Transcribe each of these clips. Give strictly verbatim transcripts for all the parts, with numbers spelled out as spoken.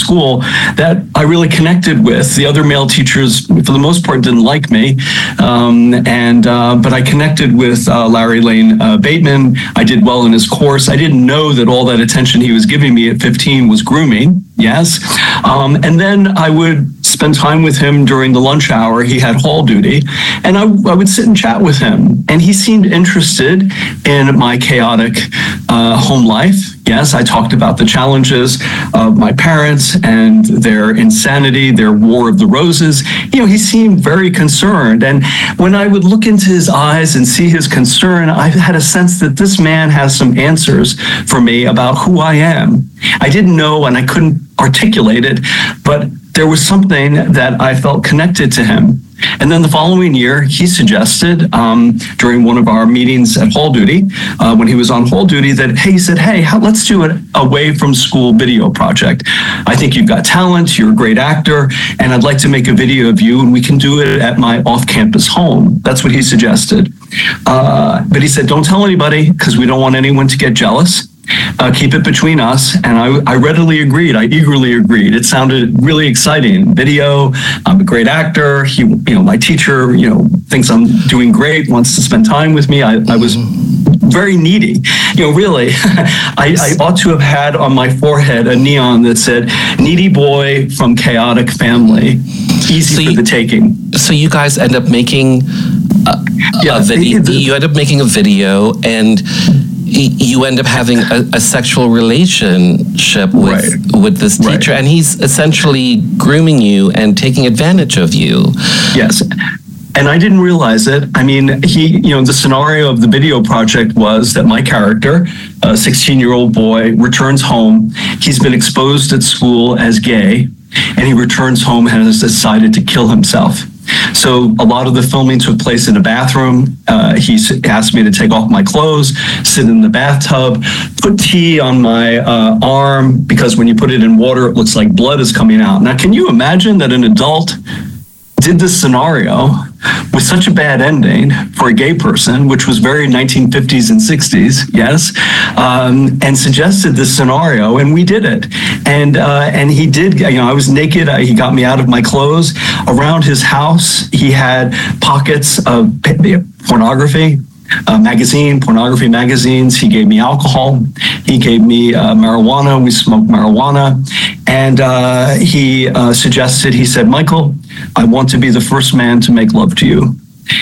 school that I really connected with. The other male teachers, for the most part, didn't like me, um, and uh, but I connected with uh, Larry Lane uh, Bateman. I did well in his course. I didn't know that all that attention he was giving me at fifteen was grooming. Yes, um, and then I would spend time with him during the lunch hour. He had hall duty, and I, I would sit and chat with him. And he seemed interested in my chaotic uh, home life. Yes, I talked about the challenges of my parents and their insanity, their war of the roses. You know, he seemed very concerned. And when I would look into his eyes and see his concern, I had a sense that this man has some answers for me about who I am. I didn't know and I couldn't articulate it, but there was something that I felt connected to him. And then the following year, he suggested um, during one of our meetings at Hall Duty, uh, when he was on Hall Duty, that, hey, he said, hey, how, let's do an away from school video project. I think you've got talent, you're a great actor, and I'd like to make a video of you, and we can do it at my off-campus home. That's what he suggested. Uh, but he said, don't tell anybody, because we don't want anyone to get jealous. Uh, keep it between us. And I, I readily agreed. I eagerly agreed. It sounded really exciting. Video, I'm a great actor. He, you know, my teacher, you know, thinks I'm doing great, wants to spend time with me. I, I was very needy. You know, really, I, I ought to have had on my forehead a neon that said, needy boy from chaotic family, easy so for you, the taking. So you guys end up making a, yeah, a video. The, you end up making a video and you end up having a, a sexual relationship with right. with this teacher, right. and he's essentially grooming you and taking advantage of you. Yes. And I didn't realize it. I mean, he, you know, the scenario of the video project was that my character, a sixteen-year-old boy, returns home. He's been exposed at school as gay, and he returns home and has decided to kill himself. So a lot of the filming took place in a bathroom. Uh, he asked me to take off my clothes, sit in the bathtub, put tea on my uh, arm, because when you put it in water, it looks like blood is coming out. Now, can you imagine that an adult did this scenario with such a bad ending for a gay person, which was very nineteen fifties and sixties, yes, um, and suggested this scenario, and we did it. And uh, and he did, you know, I was naked, I, he got me out of my clothes. Around his house, he had pockets of pornography, uh, magazine, pornography magazines. He gave me alcohol. He gave me uh, marijuana. We smoked marijuana. And uh, he uh, suggested, he said, Michael, I want to be the first man to make love to you.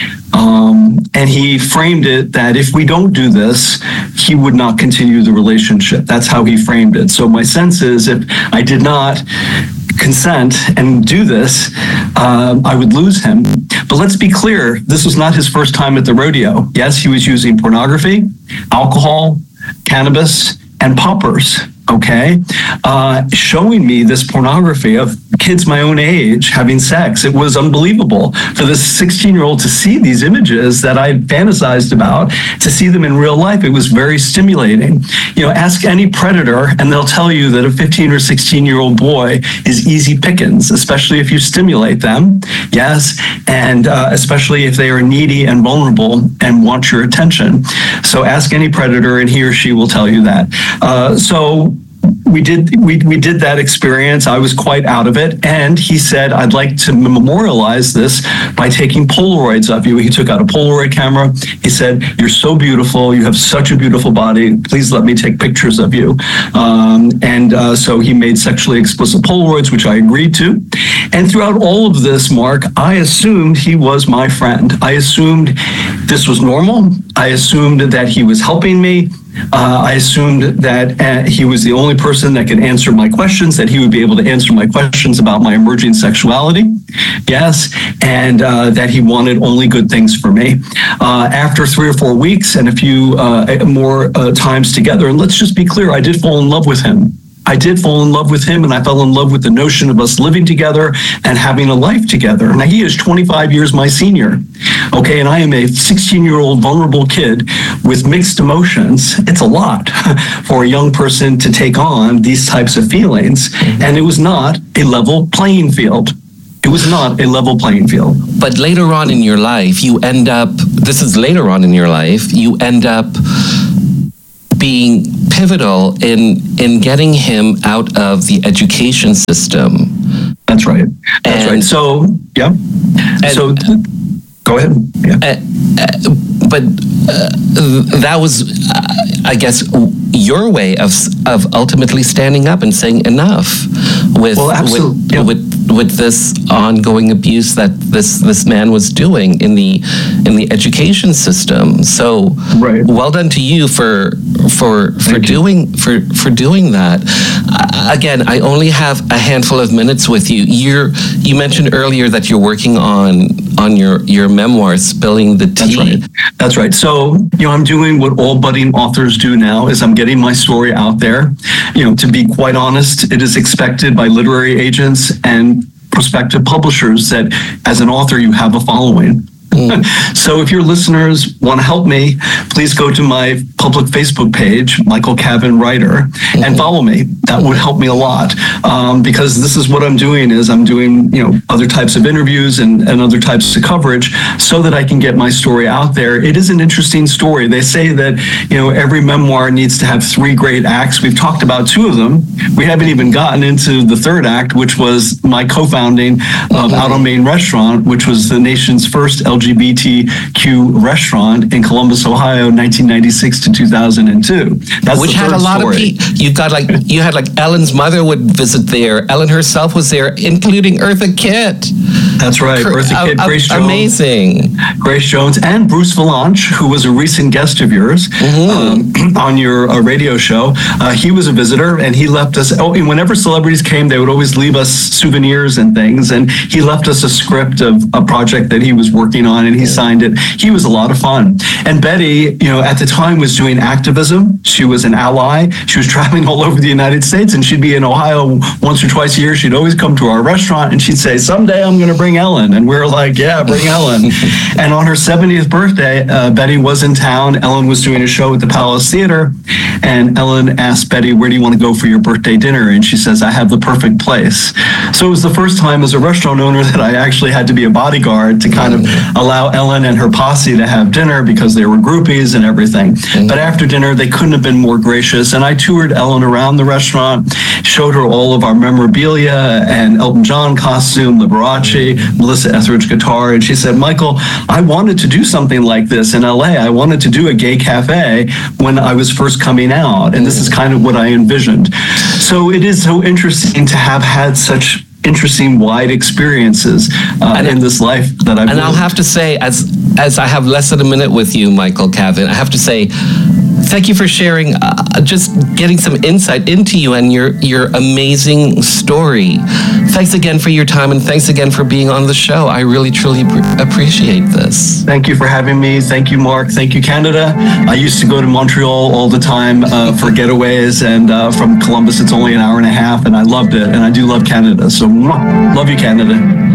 Um, and he framed it that if we don't do this, he would not continue the relationship. That's how he framed it. So my sense is if I did not consent and do this, uh, I would lose him. But let's be clear, this was not his first time at the rodeo. Yes, he was using pornography, alcohol, cannabis, and poppers. Okay, uh, showing me this pornography of kids my own age having sex. It was unbelievable for this sixteen-year-old to see these images that I had fantasized about, to see them in real life. It was very stimulating. You know, ask any predator and they'll tell you that a fifteen or sixteen-year-old boy is easy pickings, especially if you stimulate them. Yes, and uh, especially if they are needy and vulnerable and want your attention. So ask any predator and he or she will tell you that. Uh, so We did we we did that experience. I was quite out of it. And he said, I'd like to memorialize this by taking Polaroids of you. He took out a Polaroid camera. He said, you're so beautiful. You have such a beautiful body. Please let me take pictures of you. Um, and uh, so he made sexually explicit Polaroids, which I agreed to. And throughout all of this, Mark, I assumed he was my friend. I assumed this was normal. I assumed that he was helping me. Uh, I assumed that uh, he was the only person that could answer my questions, that he would be able to answer my questions about my emerging sexuality. Yes, and uh, that he wanted only good things for me. Uh, after three or four weeks and a few uh, more uh, times together, and let's just be clear, I did fall in love with him. I did fall in love with him, and I fell in love with the notion of us living together and having a life together. Now, he is twenty-five years my senior, okay, and I am a sixteen-year-old vulnerable kid with mixed emotions. It's a lot for a young person to take on these types of feelings, and it was not a level playing field. It was not a level playing field. But later on in your life, you end up, this is later on in your life, you end up being pivotal in in getting him out of the education system. That's right. That's And- right. So, yeah. And- so, go ahead. Yeah. Uh, uh, but uh, that was, uh, I guess, your way of of ultimately standing up and saying enough with Well, absolutely, with, yeah. with with this ongoing abuse that this this man was doing in the in the education system. So, Right. well done to you for for for Thank you. doing for for doing that. Uh, again, I only have a handful of minutes with you. You're you mentioned earlier that you're working on on your your memoir, Spilling the Tea. That's right. That's right. So, you know, I'm doing what all budding authors do now is I'm getting my story out there. You know, to be quite honest, it is expected by literary agents and prospective publishers that as an author, you have a following. So if your listeners want to help me, please go to my public Facebook page, Michael Cavan Writer, and follow me. That would help me a lot um, because this is what I'm doing is I'm doing, you know, other types of interviews and, and other types of coverage so that I can get my story out there. It is an interesting story. They say that, you know, every memoir needs to have three great acts. We've talked about two of them. We haven't even gotten into the third act, which was my co-founding of Out on Main Restaurant, which was the nation's first L G B T Q restaurant in Columbus, Ohio, nineteen ninety-six to two thousand two. That's Which the had third a lot story. of people. You got like you had like Ellen's mother would visit there. Ellen herself was there, including Eartha Kitt. That's right. Eartha Kitt, Uh, Grace uh, Jones. Amazing. Grace Jones and Bruce Valanche, who was a recent guest of yours um, on your uh, radio show. Uh, he was a visitor and he left us, oh, and whenever celebrities came, they would always leave us souvenirs and things. And he left us a script of a project that he was working on and he signed it. He was a lot of fun. And Betty, you know, at the time was doing activism. She was an ally. She was traveling all over the United States and she'd be in Ohio once or twice a year. She'd always come to our restaurant and she'd say, someday I'm going to bring Ellen. And we were like, yeah, bring Ellen. And on her seventieth birthday, uh, Betty was in town. Ellen was doing a show at the Palace Theater. And Ellen asked Betty, where do you want to go for your birthday dinner? And she says, I have the perfect place. So it was the first time as a restaurant owner that I actually had to be a bodyguard to kind of allow Ellen and her posse to have dinner because they were groupies and everything. But after dinner, they couldn't have been more gracious. And I toured Ellen around the restaurant, showed her all of our memorabilia and Elton John costume, Liberace, Melissa Etheridge guitar. And she said, Michael, I wanted to do something like this in L A. I wanted to do a gay cafe when I was first coming out. And this is kind of what I envisioned. So it is so interesting to have had such interesting, wide experiences uh, in this life that I've And I'll lived. have to say, as as I have less than a minute with you, Michael Cavan, I have to say, thank you for sharing, uh, just getting some insight into you and your your amazing story. Thanks again for your time, and thanks again for being on the show. I really, truly pr- appreciate this. Thank you for having me. Thank you, Mark. Thank you, Canada. I used to go to Montreal all the time uh, for getaways, and uh, from Columbus, it's only an hour and a half, and I loved it. And I do love Canada. So, mwah, love you, Canada.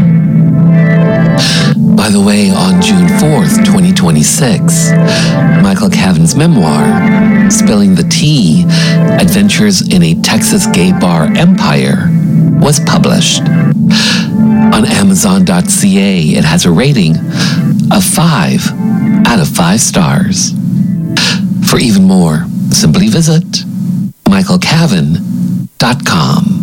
By the way, on June fourth, twenty twenty-six, Michael Cavan's memoir, Spilling the Tea, Adventures in a Texas Gay Bar Empire, was published. On Amazon dot c a, it has a rating of five out of five stars. For even more, simply visit michael cavan dot com.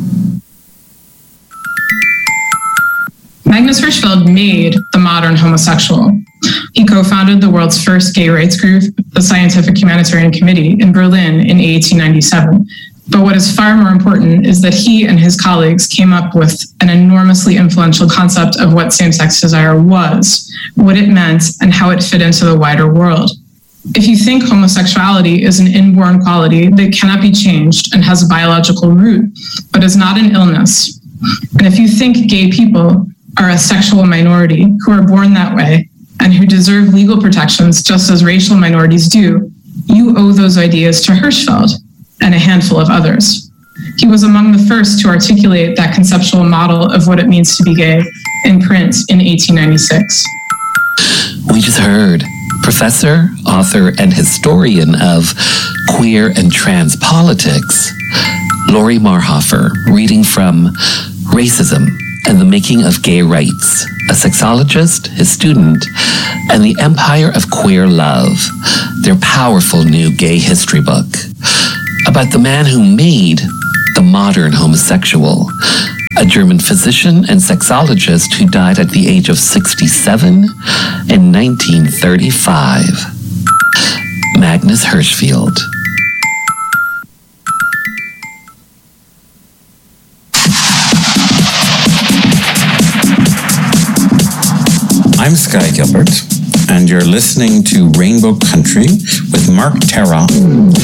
Magnus Hirschfeld made the modern homosexual. He co-founded the world's first gay rights group, the Scientific Humanitarian Committee, in Berlin in eighteen ninety-seven. But what is far more important is that he and his colleagues came up with an enormously influential concept of what same-sex desire was, what it meant, and how it fit into the wider world. If you think homosexuality is an inborn quality that cannot be changed and has a biological root, but is not an illness, and if you think gay people are a sexual minority who are born that way and who deserve legal protections just as racial minorities do, you owe those ideas to Hirschfeld and a handful of others. He was among the first to articulate that conceptual model of what it means to be gay in print in eighteen ninety-six. We just heard professor, author, and historian of queer and trans politics, Lori Marhofer, reading from Racism and the Making of Gay Rights, a sexologist, his student, and the Empire of Queer Love, their powerful new gay history book. about the man who made the modern homosexual, a German physician and sexologist who died at the age of sixty-seven in nineteen thirty-five. Magnus Hirschfeld. I'm Sky Gilbert, and you're listening to Rainbow Country with Mark Terra.